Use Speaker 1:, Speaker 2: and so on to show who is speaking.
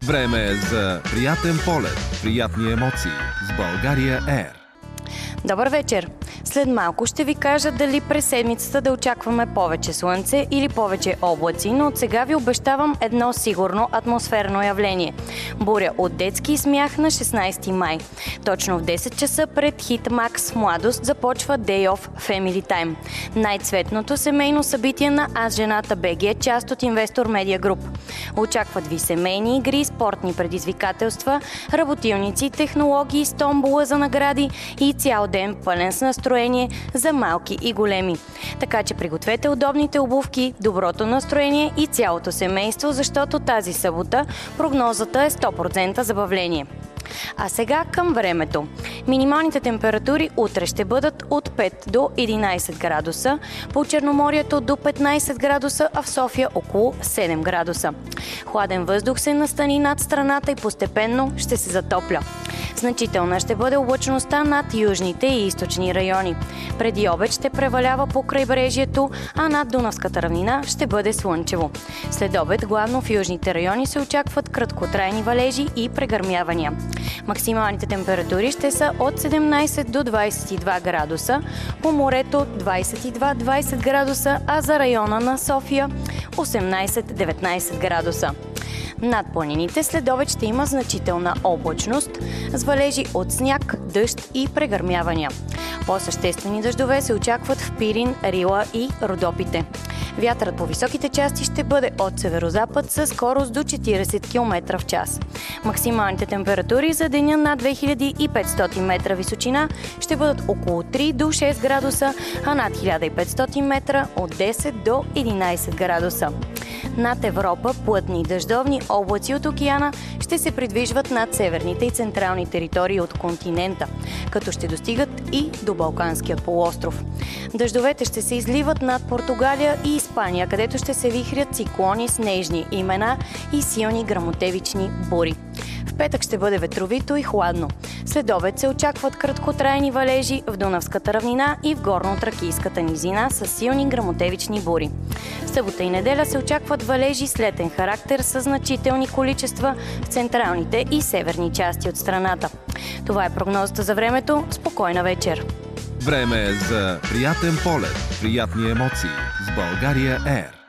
Speaker 1: Време е за приятен полет, приятни емоции с България Air.
Speaker 2: Добър вечер! След малко ще ви кажа дали през седмицата да очакваме повече слънце или повече облаци, но от сега ви обещавам едно сигурно атмосферно явление. Буря от детски смях на 16 май. Точно в 10 часа пред Хит Макс Младост започва Day of Family Time. Най-цветното семейно събитие на Аз жената БГ, част от Инвестор Медиа Груп. Очакват ви семейни игри, спортни предизвикателства, работилници, технологии с томбола за награди и цял ден пълен с настроение за малки и големи. Така че пригответе удобните обувки, доброто настроение и цялото семейство, защото тази събота прогнозата е 100% забавление. А сега към времето. Минималните температури утре ще бъдат от 5 до 11 градуса, по Черноморието до 15 градуса, а в София около 7 градуса. Хладен въздух се настани над страната и постепенно ще се затопля. Значителна ще бъде облачността над южните и източни райони. Преди обед ще превалява по крайбрежието, а над Дунавската равнина ще бъде слънчево. След обед главно в южните райони се очакват краткотрайни валежи и прегърмявания. Максималните температури ще са от 17 до 22 градуса, по морето 22-20 градуса, а за района на София 18-19 градуса. Над планините след обед ще има значителна облачност с валежи от сняг, дъжд и прегърмявания. По-съществени дъждове се очакват в Пирин, Рила и Родопите. Вятърът по високите части ще бъде от северозапад със скорост до 40 км в час. Максималните температури за деня над 2500 метра височина ще бъдат около 3 до 6 градуса, а над 1500 метра от 10 до 11 градуса. Над Европа плътни дъждовни облаци от океана ще се придвижват над северните и централни територии от континента, като ще достигат и до Балканския полуостров. Дъждовете ще се изливат над Португалия и Испания, където ще се вихрят циклони с нежни имена и силни гръмотевични бури. В петък ще бъде ветровито и хладно. След обед се очакват краткотрайни валежи в Дунавската равнина и в горно-тракийската низина с силни гръмотевични бури. В събота и неделя се очакват валежи с летен характер с значителни количества в централните и северни части от страната. Това е прогнозата за времето. Спокойна вечер!
Speaker 1: Време е за приятен полет, приятни емоции с България Air.